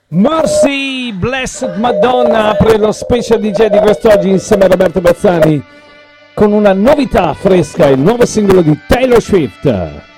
Mercy, Blessed Madonna apre lo special DJ di quest'oggi insieme a Roberto Bazzani con una novità fresca, il nuovo singolo di Taylor Swift.